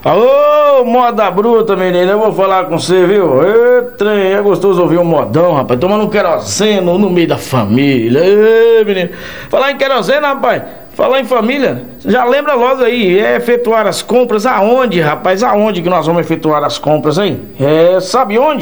Alô, moda bruta, menino, eu vou falar com você, viu? Ê, trem, é gostoso ouvir um modão, rapaz, tomando um querosene no meio da família. Ê, menino, falar em querosene, rapaz, falar em família, já lembra logo aí, efetuar as compras aonde, rapaz? Aonde que nós vamos efetuar as compras, hein? Sabe onde?